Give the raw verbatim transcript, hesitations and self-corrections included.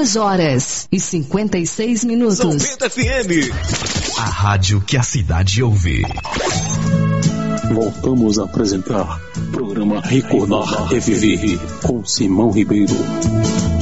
duas horas e cinquenta e seis minutos. São Bento F M. A rádio que a cidade ouve. Voltamos a apresentar o programa Recordar, Reviver com Simão Ribeiro.